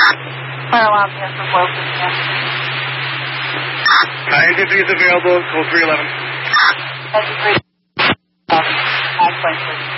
Fire alarm here from Wilson, yeah. Engine 3 is available, code 311. Engine 3. 9.3.